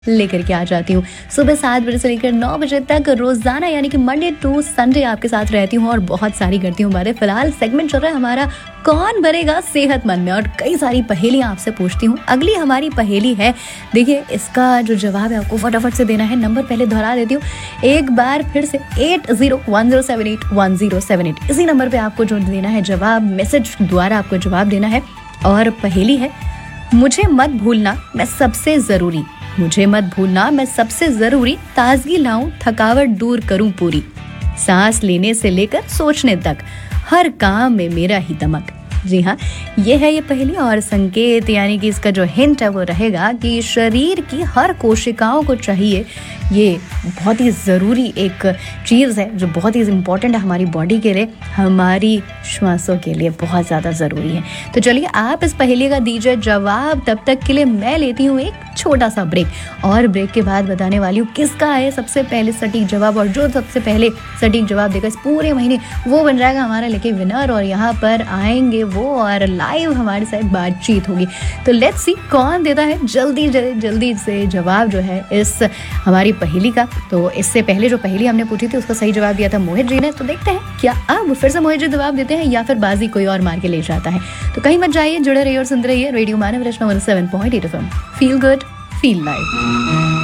लेकर के आ जाती हूँ। सुबह 7 बजे से लेकर 9 बजे तक रोजाना यानी कि मंडे टू संडे आपके साथ रहती हूँ और बहुत सारी करती हूँ बातें। फिलहाल सेगमेंट चल रहा है हमारा कौन बनेगा सेहतमंद में और कई सारी पहेलियां आपसे पूछती हूँ। अगली हमारी पहेली है, देखिए इसका जो जवाब है आपको फटाफट से देना है। नंबर पहले दोहरा देती हूँ एक बार फिर से 8010781078 इसी नंबर पे आपको जो देना है जवाब, मैसेज द्वारा आपको जवाब देना है। और पहेली है, मुझे मत भूलना मैं सबसे ज़रूरी, मुझे मत भूलना मैं सबसे ज़रूरी, ताजगी लाऊं थकावट दूर करूं पूरी, सांस लेने से लेकर सोचने तक हर काम में मेरा ही दमक। जी हाँ, ये है ये पहेली और संकेत यानी कि इसका जो हिंट है वो रहेगा कि शरीर की हर कोशिकाओं को चाहिए, ये बहुत ही ज़रूरी एक चीज़ है जो बहुत ही इम्पॉर्टेंट है हमारी बॉडी के लिए, हमारी श्वासों के लिए बहुत ज़्यादा ज़रूरी है। तो चलिए आप इस पहेली का दीजिए जवाब, तब तक के लिए मैं लेती हूँ एक छोटा सा ब्रेक और ब्रेक के बाद बताने वाली हूँ किसका है सबसे पहले सटीक जवाब, और जो सबसे पहले सटीक जवाब देगा इस पूरे महीने वो बन जाएगा हमारा लेके विनर और यहाँ पर आएंगे वो और लाइव हमारे साथ बातचीत होगी। तो लेट्स सी कौन देता है जल्दी से जवाब जो है इस हमारी पहेली का। तो इससे पहले जो पहेली हमने पूछी थी उसका सही जवाब दिया था मोहित जी ने, तो देखते हैं क्या अब फिर से मोहित जी जवाब देते हैं या फिर बाजी कोई और मार के ले जाता है। तो कहीं मत जाइए, जुड़े रहिए और सुनते रहिए रेडियो मानव रचना 107.8 FM। Feel good, feel live.